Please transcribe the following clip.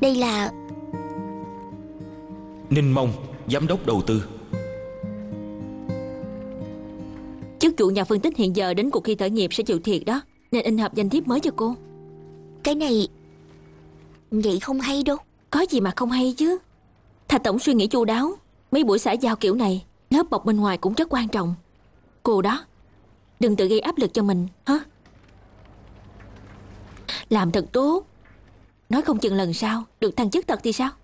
Đây là... Ninh Mông, giám đốc đầu tư. Chức chủ nhà phân tích hiện giờ đến cuộc thi khởi nghiệp sẽ chịu thiệt đó, nên in hộp danh thiếp mới cho cô. Cái này... vậy không hay đâu. Có gì mà không hay chứ. Thạch tổng suy nghĩ chu đáo. Mấy buổi xã giao kiểu này, lớp bọc bên ngoài cũng rất quan trọng. Cô đó, đừng tự gây áp lực cho mình hả? Làm thật tốt, nói không chừng lần sau được thăng chức thật thì sao?